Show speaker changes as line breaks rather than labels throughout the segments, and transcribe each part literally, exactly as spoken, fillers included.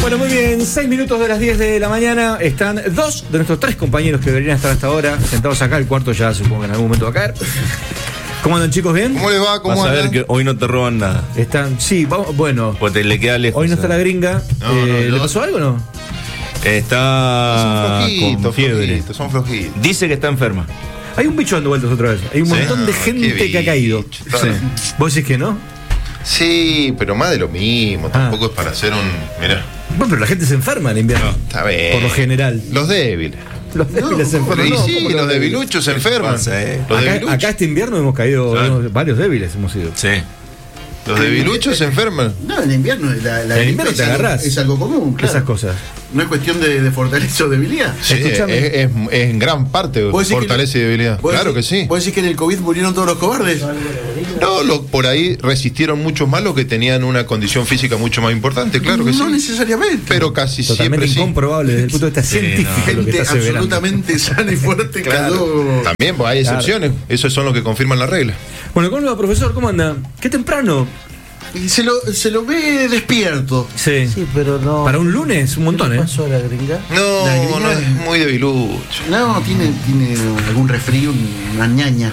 Bueno, muy bien, seis minutos de las diez de la mañana. Están dos de nuestros tres compañeros que deberían estar hasta ahora sentados acá. El cuarto ya supongo que en algún momento va a caer. ¿Cómo andan, chicos? ¿Bien?
¿Cómo le va? ¿Cómo
Vas a
andan?
ver que hoy no te roban nada.
Están, sí, vamos, bueno.
Pues te le queda lejos.
Hoy no está la gringa.
No,
eh,
no,
¿Le
yo-
pasó algo o no?
Está
Son flojitos,
con fiebre.
flojitos, son flojitos.
Dice que está enferma.
Hay un bicho dando vueltas otra vez. Hay un
Sí.
montón de
Ah,
gente
qué
que ha caído.
bicho, está
Sí.
bien.
¿Vos decís que no?
Sí, pero más de lo mismo. Tampoco es para hacer un. Mirá,
Bueno, pero la gente se enferma en invierno.
está bien.
Por lo general.
Los débiles.
Los débiles se enferman.
Y
No,
sí,
¿cómo
los
débiles?
debiluchos se enferman.
pasa, eh?
Los
Acá,
debiluchos.
acá este invierno hemos caído
Claro.
hemos- varios débiles hemos ido.
Sí.
Los debiluchos se enferman.
No, en invierno la, la
En
gripe
invierno
es
te
algo-
agarrás.
Es algo común, claro.
Esas cosas.
No es cuestión de, de fortaleza o debilidad.
Sí, es,
Escúchame.
es- es en gran parte
¿Vos decís
fortaleza
que-
y debilidad.
¿Vos
Claro que
decís-
sí.
¿Vos decís que en el COVID murieron todos los cobardes?
No, lo- por ahí resistieron muchos más los que tenían una condición física mucho más importante, claro que
no
sí.
necesariamente.
Pero casi
Totalmente
siempre sí.
incomprobable desde el punto de vista
Sí,
científico
no.
lo que
Gente
está aseverando.
absolutamente sana y fuerte cayó.
También pues, hay
Claro.
excepciones. Esos son los que confirman la regla.
Bueno, ¿cómo le va, profesor? ¿Cómo anda? Qué temprano.
Y se lo, se lo ve despierto.
Sí.
Sí, pero no.
Para un lunes, un montón,
¿Qué
¿eh?
pasó a la gringa?
No,
La gringa-
no es muy debilucho.
No, tiene, tiene algún resfrío, una ñaña.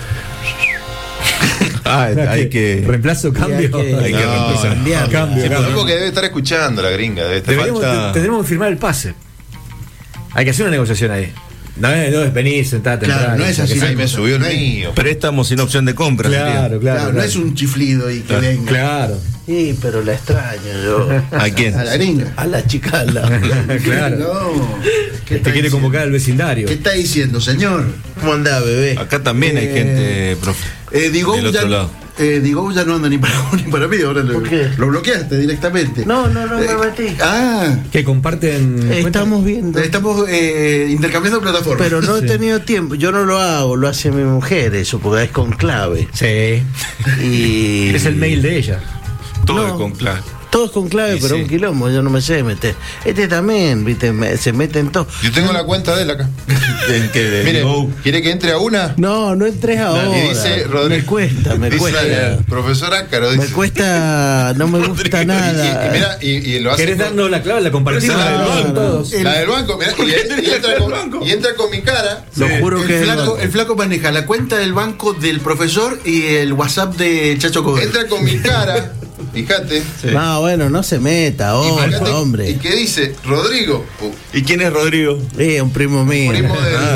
Ah, hay que.
Reemplazo, cambio.
hay que-
Hay que
No,
reemplazar.
cambiar.
Cambio,
Sí,
cambio.
pero porque debe estar escuchando la gringa. Debe estar
Deberíamos-
falta-
te- Tendremos que firmar el pase. Hay que hacer una negociación ahí. No, no es venir, sentate.
Claro,
entrar,
no es
o sea,
así.
que
Ahí me subió el
No hay-
mío.
Préstamo sin opción de compra.
Claro,
sería.
claro.
Claro,
claro.
no es un chiflido y que
Claro.
venga.
Claro.
Sí, pero la extraño yo.
¿A quién?
A la gringa.
A la chicala.
Claro.
No. ¿Qué
Te
está
quiere
diciendo?
convocar al vecindario.
¿Qué está diciendo, señor?
¿Cómo andás, bebé?
Acá también hay
Eh,
gente, profe.
Eh, Digo,
Del
ya,
otro lado.
eh, Digo, ya no anda ni para vos ni para mí. Ahora lo,
¿Por qué?
lo bloqueaste directamente.
No, no, no
Eh,
me metí.
Ah,
Que comparten.
Estamos viendo.
estamos eh, intercambiando plataformas.
Pero no he
Sí.
tenido tiempo. Yo no lo hago, lo hace mi mujer eso, porque es con clave.
Sí.
Y.
Es el mail de ella.
Todo
no.
es con clave.
Todos con clave,
Y
pero
sí.
un quilombo, yo no me sé meter. Este también, viste, me- se mete en todo.
Yo tengo la cuenta de él acá.
¿En qué? ¿De
Mire,
Go?
¿quiere que entre a una?
No, no entres ahora.
Y dice Rodrigo.
Me cuesta, me
dice
cuesta.
el profesor Ácaro.
Me
Dice,
cuesta, no me gusta
y, y-
nada.
y mira, y, y lo hace.
¿Querés
con-
darnos la clave? La compartimos.
Esa es la del
con
banco.
todos.
El-
La del banco, mirá, y, y entra con, y entra con mi cara.
Lo juro
el,
que es
flaco,
banco.
el flaco maneja la cuenta del banco del profesor y el WhatsApp de Chacho Codel.
Entra con mi cara. Fíjate.
No, bueno, no se meta,
Y
hombre,
fíjate,
hombre.
¿Y qué dice? Rodrigo, pu-
¿Y quién es Rodrigo?
Eh, un primo mío.
primo del,
Ah.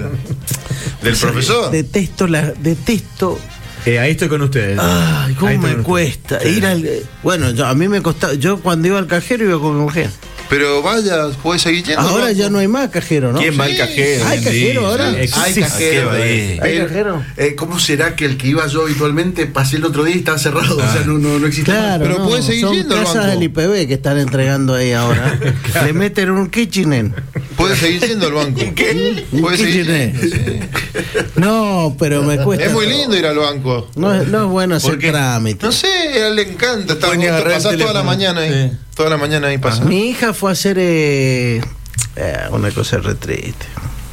del profesor.
Detesto la, detesto.
Eh, ahí estoy con ustedes.
Ay, cómo
Ahí estoy
me
con
cuesta
ustedes.
ir al. Bueno, yo, a mí me costaba. Yo cuando iba al cajero iba con mi mujer.
Pero vaya, puede seguir yendo.
Ahora
banco.
ya no hay más cajero, ¿no?
¿Quién va al
Sí.
cajero?
¿Hay
hoy en
cajero
día?
ahora?
Sí.
Hay
Sí,
cajero.
¿qué va ahí?
eh.
¿Hay
Eh,
cajero?
eh, ¿Cómo será que el que iba yo habitualmente pasé el otro día y estaba cerrado? O sea, no, no, no existe más.
Claro,
Pero
no,
puede seguir
son
yendo al
casas
banco.
del I P B que están entregando ahí ahora. Le meten un kitchen.
Puede seguir yendo al banco.
¿Qué?
Puede seguir
Kitchen.
yendo, sí.
No, pero me cuesta.
Es muy lindo ir al banco.
No, es- no es bueno hacer trámite.
No sé, a él le encanta. Está,
Pueden agarrar el
pasar toda la
teléfono.
mañana ahí.
Sí.
Toda la mañana ahí pasa.
Mi hija fue a hacer eh, eh, una cosa re triste.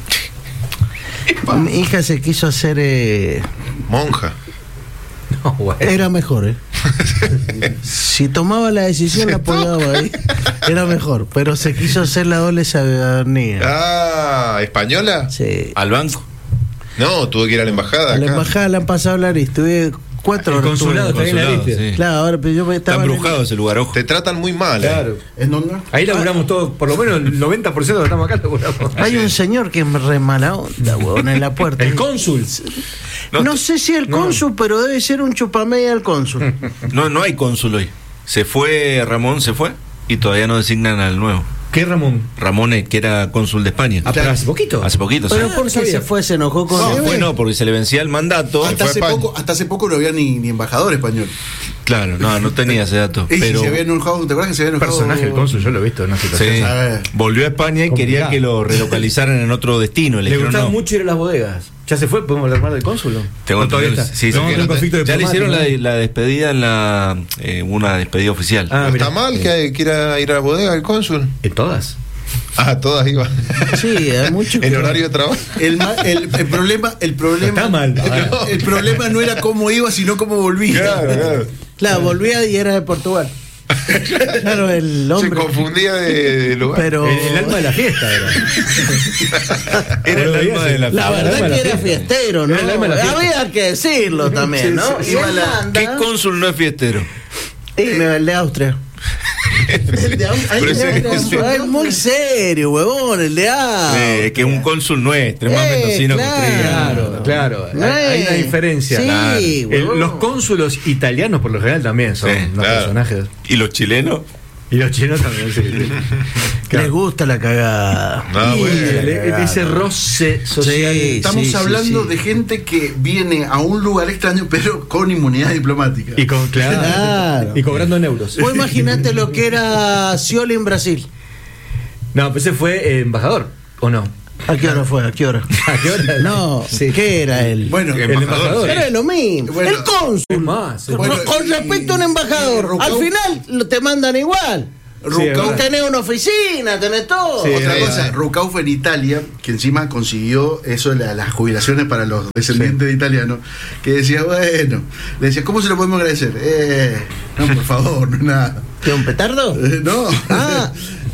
Mi hija se quiso hacer. Eh,
Monja.
No, bueno.
era mejor, ¿eh? Si tomaba la decisión, la apoyaba ahí. Era mejor. Pero se quiso hacer la doble ciudadanía.
Ah, ¿española?
Sí.
¿Al banco?
No, tuve que ir a la embajada.
A la
acá.
embajada le han pasado a hablar y estuve cuatro
El
horas.
consulado
estuve.
está ahí en la
Consulado,
lista.
sí.
Claro, ahora pero yo me
Está
estaba. en el-
embrujado ese lugar, ojo.
Te tratan muy mal. eh.
Claro.
¿En dónde?
Ahí laburamos todos, por lo menos el noventa por ciento de los que estamos acá laburamos.
Hay un señor que es re mala onda, huevón, en la puerta.
El cónsul.
No,
No,
sé si el
no.
cónsul, pero debe ser un chupamedia el cónsul.
No, no hay cónsul hoy. Se fue, Ramón se fue y todavía no designan al nuevo.
¿Qué, Ramón?
Ramón, eh, que era cónsul de España.
Ah, pero hace poquito.
Hace poquito, sí.
Pero
Ah,
¿por
no
qué
sabía.
se fue? Se enojó con
No,
él.
fue no, porque se le vencía el mandato.
Hasta
fue
hace,
España.
poco, hasta hace poco no había ni, ni embajador español.
Claro, no, no tenía ese dato.
Y si
Pero
se había enojado, ¿te acuerdas que se había enojado?
Personaje, el cónsul, yo lo he visto en una
sí,
situación.
A ver.
volvió a España y quería
Complicado.
que lo relocalizaran en otro destino. Le
Le
dijeron
gustaba
no.
mucho ir a las bodegas. ¿Ya se fue? ¿Podemos hablar más del cónsul?
Tengo
¿O todavía
entendido-
está?
sí, sí,
No,
que
hay un
no te-
conflicto
ya le hicieron la,
diplomático,
la despedida en la eh, una despedida oficial.
Ah,
No
mira.
está mal que quiera ir a la bodega el cónsul.
¿no? ¿En todas?
Ah, todas iban.
Sí, hay mucho que-
En horario de trabajo.
El, ma- el, el problema, el problema.
Está mal.
El, el problema no era cómo iba, sino cómo volvía.
Claro, claro.
Claro, volvía y era de Portugal. Claro, el
Se
hombre.
confundía de, de lugar.
Pero
El, el alma de la fiesta era.
Era el alma de la
la
el alma
verdad
de la
que era
fiesta.
fiestero, ¿no?
Era el alma de la fiesta.
Había que decirlo también, ¿no?
sí, sí,
Y
iba
él
la-
manda-
¿Qué cónsul no es fiestero?
Y me- el de Austria.
El de Am-
Pero ese-
el de-
ese-
Es muy serio, huevón, el de Austria.
Eh, que un cónsul nuestro, es más
Eh,
mendocino
claro.
que usted.
Claro, claro.
No
Hay, hay
es-
una diferencia.
Sí,
Claro. El-
huevón.
los cónsulos italianos, por lo general, también son
Sí,
unos
claro.
personajes.
¿Y los chilenos?
Y los chinos también, sí. sí.
Les gusta la cagada.
Ah,
Y
bueno.
el- el- ese roce social.
Sí,
Estamos
sí,
hablando
sí.
de gente que viene a un lugar extraño, pero con inmunidad diplomática.
Y, con, claro,
Claro.
y cobrando en euros.
Vos imaginate lo que era Scioli en Brasil.
No, pues ese fue eh, embajador, ¿o no?
¿A qué hora fue? ¿A qué hora?
¿A qué hora?
No,
Sí.
¿qué era él?
Bueno,
El embajador.
Era lo mismo.
Bueno,
el cónsul.
Es más. es
Bueno,
más.
con respecto a un embajador,
y-
al final lo- te mandan igual.
Sí, es verdad.
Tenés una oficina, tenés todo.
Sí,
Otra
Sí,
cosa,
sí.
Rucau fue en Italia, que encima consiguió eso de la- las jubilaciones para los descendientes de italianos, que decía, bueno, le decía, ¿cómo se lo podemos agradecer? Eh, no, por favor, no es nada.
¿Qué, un petardo?
Eh, no,
Ah.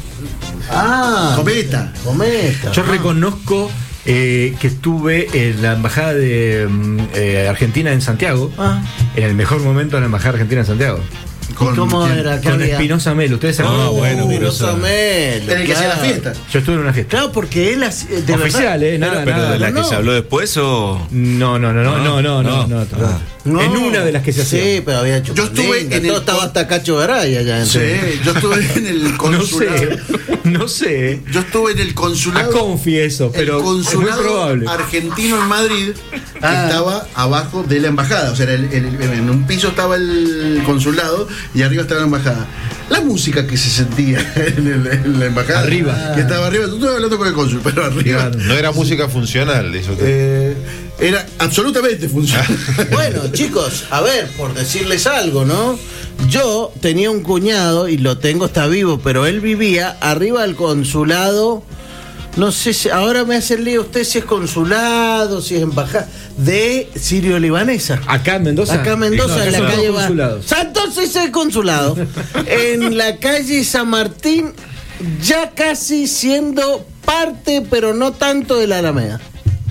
Ah.
cometa.
Cometa.
Yo reconozco eh, que estuve en la embajada de mm, eh, Argentina en Santiago,
Ah.
en el mejor momento de la embajada argentina en Santiago.
Con-
¿Cómo
¿quién?
era? ¿Qué
Con
había?
Espinosa Melo, ¿ustedes se
Ah,
acuerdan?
bueno,
Uh,
Espinosa.
Rosa Melo,
Era el que hacía la
claro.
fiesta.
Yo estuve en una fiesta.
Claro, porque él hacía- de
Oficial,
verdad-
¿eh? Nada,
Pero
nada.
de la
no.
que se habló después o.
No, no, no, no, no, no, no, no, no,
Ah.
No.
En una de las que se hacía.
Sí, pero había hecho.
Yo estuve
linda,
en el-
todo estaba hasta Cacho Garay allá.
Sí,
entonces.
yo estuve en el
No
consulado.
sé, no sé.
Yo estuve en el
A
consulado.
confi eso, pero
el
es muy
consulado
probable.
argentino en Madrid, que
Ah.
estaba abajo de la embajada. O sea, era el- el- en un piso estaba el consulado y arriba estaba la embajada. La música que se sentía en, el- en la embajada.
Arriba.
Que estaba arriba. Yo estuve hablando con el cónsul, pero arriba.
No era música funcional, eso que.
eh, era absolutamente funcional.
Bueno, chicos, a ver, por decirles algo, ¿no? Yo tenía un cuñado, y lo tengo, está vivo, pero él vivía arriba del consulado. No sé si, ahora me hace el lío usted si es consulado, si es embajada, de sirio-libanesa.
Acá en Mendoza.
Acá en Mendoza,
No,
en la
son
calle
todos
va.
consulados.
Entonces es consulado. En la calle San Martín, ya casi siendo parte, pero no tanto de la Alameda.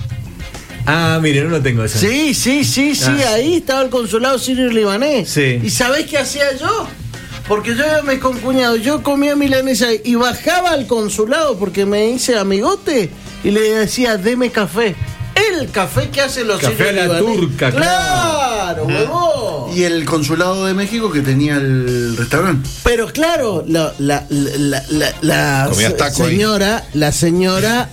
Ah, mire, no lo tengo esa.
Sí, sí, sí, sí,
Ah.
ahí estaba el consulado sirio-libanés.
Sí.
¿Y sabés qué hacía yo? Porque yo era mi concuñado, yo comía milanesa y bajaba al consulado porque me hice amigote y le decía, deme café. El café que hacen los
Café a la
sirio-libaneses.
turca,
Claro, huevón.
Y el consulado de México que tenía el restaurante.
Pero claro, la, la, la, la, la
Comías taco ahí.
señora, la señora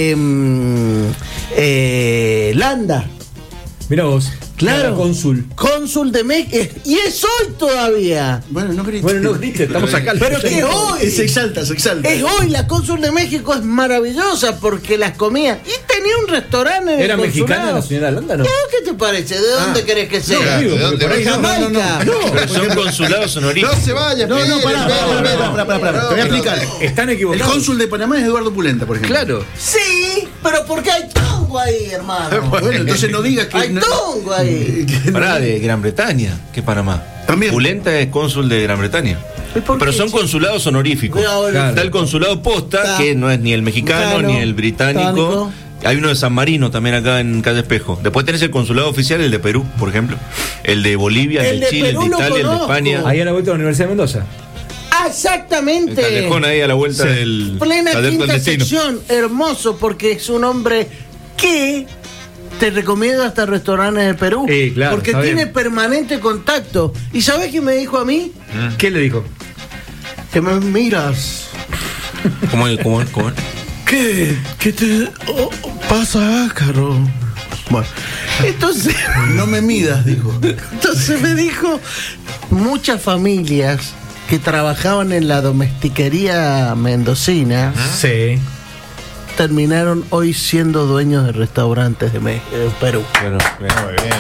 em, eh, Landa.
Mira vos.
Claro.
Era cónsul.
Cónsul de México. Y es hoy todavía.
Bueno, no grites.
Bueno, no grite, estamos acá.
Pero que hoy.
Se exalta, se exalta.
Es hoy, la cónsul de México es maravillosa porque las comía. Y tenía un restaurante en
¿Era
el
mexicana
consulado.
la señora Landa, no?
¿Qué, ¿Qué te parece? ¿De dónde
Ah.
querés que
No,
sea?
digo,
¿de
porque
dónde
por ahí
va?
no.
Jamaica.
No, no, no.
Pero son consulados honoríficos.
No se vaya,
No, no, pará, pará, pará, pará, pará, pará, pará. Te voy a explicar.
Están
El
equivocados.
cónsul de Panamá es Eduardo Pulenta, por ejemplo.
Claro.
Sí, pero porque hay tongo ahí, hermano.
Bueno, entonces no digas que.
Hay
no-
tongo ahí.
que no-
Pará, de Gran Bretaña, que Panamá.
También.
Pulenta es cónsul de Gran Bretaña.
¿Y por
Pero
qué,
son
chico?
consulados honoríficos.
Pero ahora-
Claro.
Está el consulado posta,
Está.
que no es ni el mexicano
Mexicano,
ni el británico.
británico.
Hay uno de San Marino también acá en Calle Espejo. Después tenés el consulado oficial, el de Perú, por ejemplo. El de Bolivia, el,
El
de
de
Chile,
Perú
el de
lo
Italia, el de
conozco.
España.
Ahí a la vuelta de la Universidad de Mendoza.
Ah,
El
exactamente.
callejón ahí a la vuelta
Sí.
del
Plena
taller
quinta
clandestino.
sección, hermoso, porque es un hombre que te recomiendo hasta restaurantes de Perú.
Sí, claro,
porque
está
tiene
bien.
permanente contacto. ¿Y sabes qué me dijo a mí?
¿Qué le dijo?
Que me miras.
¿Cómo es? ¿Cómo es? ¿Cómo es?
¿Qué? ¿Qué te oh, pasa, Caro? Bueno, entonces,
No me midas, dijo.
entonces me dijo, muchas familias que trabajaban en la domestiquería mendocina
Sí.
terminaron hoy siendo dueños de restaurantes de, Me- de Perú.
Bueno, bien.
Muy bien.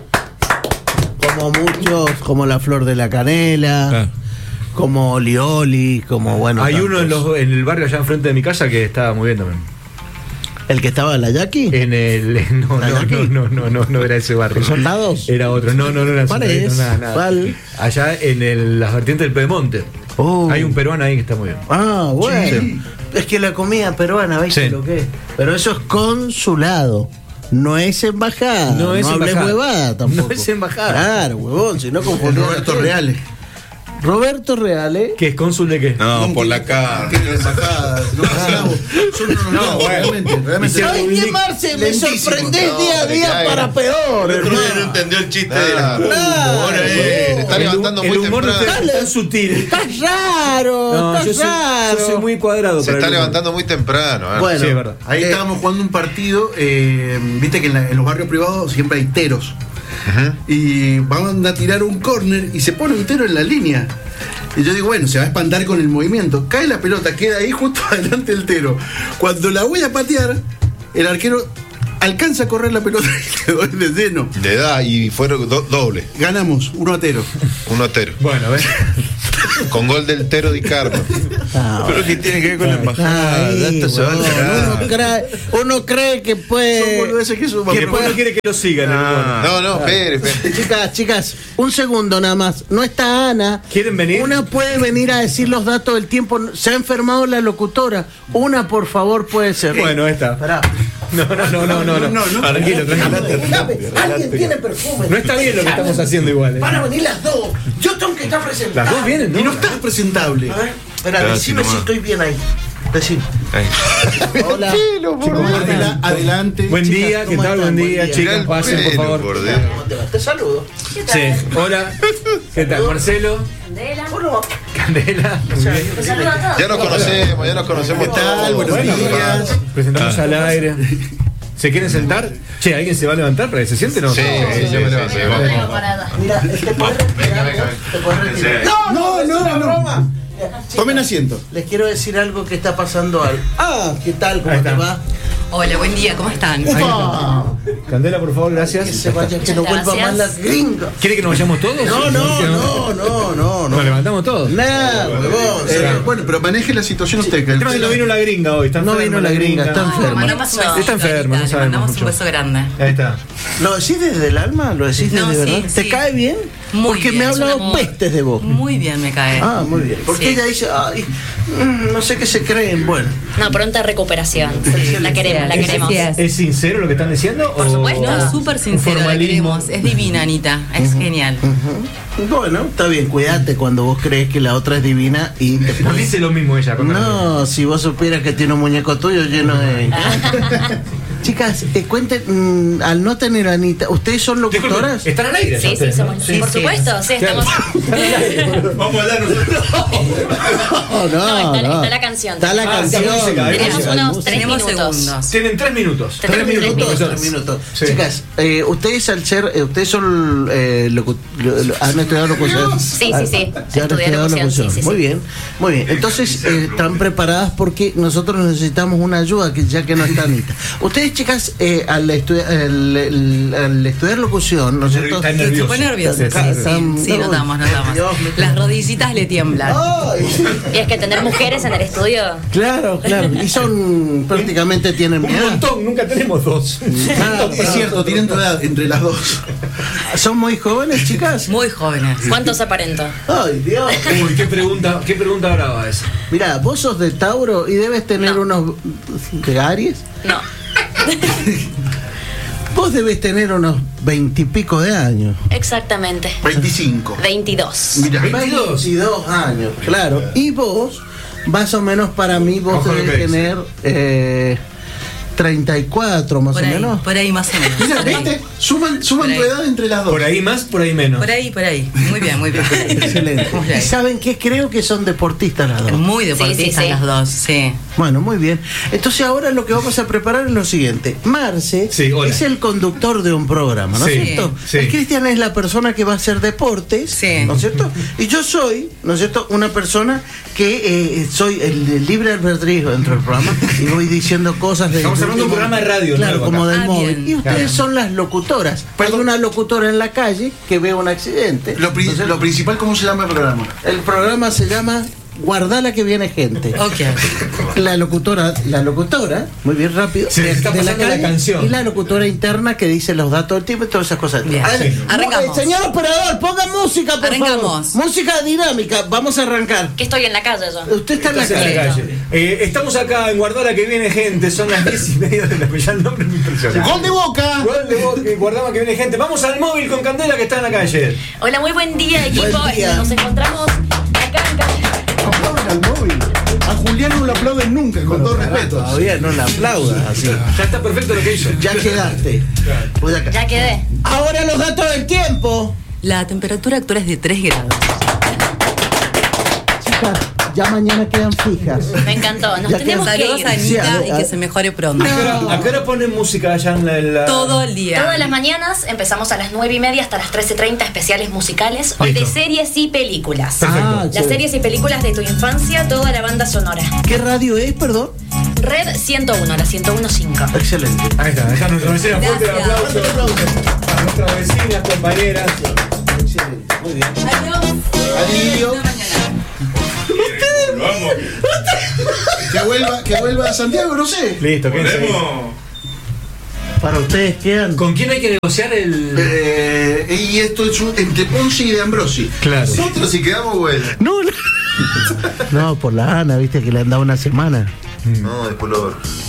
Como muchos, como la Flor de la Canela,
Ah.
como Oli Oli, como bueno.
Hay
tantos.
uno en, los, en el barrio allá enfrente de mi casa que estaba muy bien también.
¿El que estaba en la Yaqui?
En el. No,
¿La
no,
Yaqui?
no, no, no, no, no era ese barrio.
¿Los soldados?
Era otro. No, no, no era
¿Cuál
Soldadito,
es?
nada, nada.
¿Cuál?
Allá en el, las vertientes del Pedemonte.
Oh.
Hay un peruano ahí que está muy bien.
Ah, bueno.
Sí.
Es que la comida peruana, ¿veis
Sí.
lo que es? Pero eso es consulado. No es embajada.
No es
hables
embajada.
huevada tampoco.
No es embajada.
Claro, huevón, si no confundís.
Roberto Reales.
Roberto Reales.
¿Qué es cónsul de qué?
No, por la cara.
Tiene la embajada. No, no, son unos
No,
locos,
bueno.
realmente, realmente.
¿Sabes qué, Marce? Me
Lentísimo.
sorprendés
No,
día a
de
día
que
para
haga.
peor, hermano.
No entendió el chiste de la.
Claro.
Claro,
Se está
El-
levantando
el
muy
humor de
temprano.
ustedes es tan sutil.
Estás raro,
No,
estás
yo soy,
raro.
yo soy muy cuadrado.
Se
para
está
el humor.
levantando muy temprano. ¿eh?
Bueno,
Sí, es verdad.
Ahí
Eh,
estábamos jugando un partido, eh, viste que en, la- en los barrios privados siempre hay teros.
Ajá.
Y van a tirar un córner y se pone un tero en la línea. Y yo digo, bueno, se va a espantar con el movimiento. Cae la pelota, queda ahí justo adelante del tero. Cuando la voy a patear, el arquero alcanza a correr la pelota y le doy de lleno.
Le da y fueron do- doble.
Ganamos, uno a tero.
Un tero.
Bueno, a ver.
Con gol del Tero Di Carlo.
Ah,
Pero que tiene que ver con la embajada.
Ay,
Esto se va a
huevón,
enterar.
uno, cree, uno cree que
Son
puede.
boludeces que suman.
Que después no quiere que lo sigan. el humor.
No, no, espere, espere.
Chicas, chicas, un segundo nada más. No está Ana.
¿Quieren venir?
Una puede venir a decir los datos del tiempo. Se ha enfermado la locutora. Una, por favor, puede ser.
Bueno, esta.
Pará.
No, no, no, no, no. no.
No, no.
Tranquilo, tranquilo.
Dame, alguien tiene perfume.
No está bien lo que estamos haciendo igual. ¿eh?
Van a venir las dos. Yo tengo que estar presente.
Las dos vienen, ¿no?
Y no estás presentable.
A ver, espera,
Claro,
decime
sí,
si
nomás.
estoy bien ahí. Decime.
Ahí.
Hola.
Adela- adelante.
Buen
Chicas,
día, ¿qué
¿cómo
tal?
están?
Buen
Buen
día,
día.
chicas,
Mirá el
pasen, por
pelo,
favor.
por Dios.
¿Cómo te va? Te saludo.
Sí, hola. ¿Qué tal? Marcelo,
Candela.
Bueno,
Candela. Muy bien.
Te saludo a todos.
Ya nos conocemos, ya nos conocemos
¿Qué tal?
todos.
Buenos
Bueno,
días.
presentamos al aire. ¿Se quieren sentar? Che, ¿alguien se va a levantar para que se siente? No,
Sí, sí, sí,
yo me
sí,
levanto.
sí,
No
vamos.
tengo parada.
mira, te puedes retirar.
venga,
vos, te puedes retirar.
No, no,
es
no,
una
no.
broma.
Tomen asiento.
Les quiero decir algo que está pasando al. Ah, ¿qué tal? ¿Cómo
Ahí
te
está.
va?
Hola, buen día, ¿cómo están?
Upa.
Candela, por favor,
Que
gracias.
se vaya, que no vuelva
Gracias.
más la gringa.
¿Quiere que nos vayamos todos?
No, no, no, no, no,
Nos
no.
levantamos todos.
Nada, huevón.
Eh, bueno, pero maneje la situación usted. que
El tema es que no vino la gringa hoy. Está
No
enferma
vino la gringa, está
Le
enferma.
mandamos un besito,
Está enferma, no
Anita, le
sabemos
mandamos
mucho.
un beso grande.
Ahí está.
¿Lo decís desde el alma? ¿Lo decís desde
No, sí,
verdad? ¿Te
sí.
cae bien?
Muy
Porque
bien,
me ha
es un
hablado
amor.
pestes de vos.
Muy bien me cae.
Ah, muy bien. Porque
Sí.
ella dice, ay, mm, no sé qué se creen. Bueno,
No, pronta recuperación. La queremos, la
¿Es,
queremos.
¿Es sincero lo que están diciendo?
Por
o-
supuesto.
No, súper sincero, la
formalismo?
queremos. Es divina, Anita. Es genial.
bueno, está bien, cuídate cuando vos crees que la otra es divina y te
No
pones-
dice lo mismo ella. con
No, si vos supieras que tiene un muñeco tuyo lleno de. Chicas, eh, cuenten, mm, al no tener a Anita, ¿ustedes son
Disculpen,
locutoras?
¿están al aire? ya
Sí, sí,
ustedes, ¿no?
somos. Por supuesto, sí, estamos.
Vamos a dar nosotros.
No,
No,
no,
está,
no.
está la canción.
Está la
Ah,
canción.
está música, hay
Tenemos
música.
unos tres
Tenemos
minutos.
segundos.
Tienen tres minutos.
Tres
Tres minutos,
minutos.
tres minutos.
Sí.
Chicas, eh, ustedes al ser, eh, ustedes son eh, locu- lo- lo- han estudiado locución.
Sí, sí, sí.
Ya han
Estudié
estudiado
locución,
locución.
sí, sí,
Muy
sí.
bien, muy bien. Entonces eh, están preparadas porque nosotros necesitamos una ayuda que ya que no está Anita. Ustedes, chicas, eh, al, estu- al- al- al estudiar locución, ¿no es cierto?
Está
Se
nervioso.
pone nervioso, sí,
Están-
sí, sí,
no,
notamos, notamos.
Dios mío.
Las rodillitas le tiemblan.
Ay,
Y es que tener mujeres en el estudio.
claro, claro. Y son prácticamente tienen mi
Un
edad.
montón, nunca tenemos dos.
Ah,
Es cierto, tienen tu edad entre las dos.
¿Son muy jóvenes, chicas?
Muy jóvenes.
¿Cuántos aparento?
Ay, Dios.
Uy, qué pregunta, qué pregunta brava esa.
Mira, vos sos de Tauro y debes tener
No.
unos. ¿De Aries?
No.
Vos debes tener unos veintipico de años.
Exactamente.
veinticinco.
veintidós.
Mira,
veintidós.
veintidós años, claro. Y vos, más o menos para mí, vos
Ojo lo
debes
que dice.
tener eh, treinta y cuatro más
Por
o
ahí,
menos.
por ahí más o menos.
mira,
Por ahí.
¿viste? Suman, suman
Por
tu
ahí.
edad entre las dos.
Por ahí más, por ahí menos.
Por ahí, por ahí. Muy bien, muy bien. por ahí.
Excelente.
Muy
¿Y
bien.
saben qué? Creo que son deportistas las dos.
Muy
Sí,
deportistas
sí, sí.
las dos, sí.
Bueno, muy bien. Entonces ahora lo que vamos a preparar es lo siguiente. Marce
Sí, hola.
es el conductor de un programa, ¿no es
Sí,
cierto?
sí.
El Cristian es la persona que va a hacer deportes,
Sí.
¿no es cierto? Y yo soy, ¿no es cierto?, una persona que eh, soy el, el libre albedrío dentro del programa y voy diciendo cosas de...
Estamos hablando de un programa de radio
Claro,
nuevo
como
acá.
del
Ah,
móvil.
bien.
Y ustedes
Claro.
son las locutoras. Hay una locutora en la calle que ve un accidente.
Lo, pri-
¿no es cierto?
lo principal, ¿cómo se llama el programa?
El programa se llama Guardala que viene gente.
Ok.
La locutora, la locutora, muy bien rápido,
Se
de,
está
de la
pasando la
calle,
canción.
y la locutora interna que dice los datos del tiempo y todas esas cosas.
Bien.
A ver,
Sí. Arrancamos.
eh, señor operador, ponga música, por
Arrancamos.
favor. Música dinámica, vamos a arrancar.
Que estoy en la calle yo.
Usted está en la
Estás en
calle.
la calle. Eh, estamos acá en Guardala que viene gente, son las diez y media de la mañana, el nombre es muy impresionante.
Gol de Boca.
Gol de Boca, Guardala que viene gente. Vamos al móvil con Candela que está en la calle.
Hola, muy buen día, equipo.
Buen día.
Nos encontramos acá en calle.
Aplauden al móvil. A Julián no lo aplauden nunca, con todo respeto.
Todavía no la aplaudas así.
Ya está perfecto lo que hizo.
Ya quedaste. Voy acá.
Ya quedé.
Ahora los datos del tiempo.
La temperatura actual es de tres grados.
Chicas, ya mañana quedan fijas.
Me encantó. Nos
Ya
tenemos
quedan-
que
Saludos
ir.
a
Sí,
Anita
a-
y
a-
que se mejore pronto.
¿A qué hora- ¿A qué hora ponen música allá en la, en la-
Todo el día.
Todas las mañanas empezamos a las nueve y media hasta las trece treinta especiales musicales. Hoy de
Listo.
series y películas.
Perfecto.
Ah,
Las
chévere.
series y películas de tu infancia, toda la banda sonora.
¿Qué radio es, perdón?
Red ciento uno, la ciento uno punto cinco.
Excelente.
Ahí está, allá nuestra vecina. Fuerte el
Gracias.
aplauso a nuestras vecinas, compañeras.
Excelente. Muy bien.
Adiós.
Alivio.
Hasta mañana.
Que vuelva, que vuelva a Santiago, no sé.
Listo, quédense ahí.
Para ustedes quedan.
¿Con quién hay que negociar el...?
Eh, y esto es un, entre Ponce y de Ambrosi.
Claro.
Nosotros si quedamos, bueno.
No, no. No, por la Ana, viste que le han dado una semana.
No, después lo.